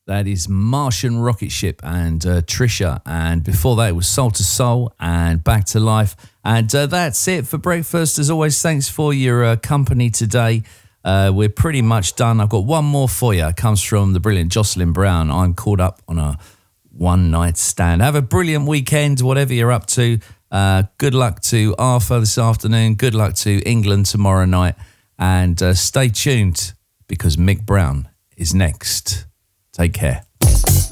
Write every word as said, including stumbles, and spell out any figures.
That is Martian Rocket Ship and uh, Trisha. And before that, it was Soul to Soul and Back to Life. And uh, that's it for breakfast. As always, thanks for your uh, company today. Uh, we're pretty much done. I've got one more for you. It comes from the brilliant Jocelyn Brown. I'm caught up on a one-night stand. Have a brilliant weekend, whatever you're up to. Uh, good luck to Arthur this afternoon. Good luck to England tomorrow night. And uh, stay tuned because Mick Brown is next. Take care.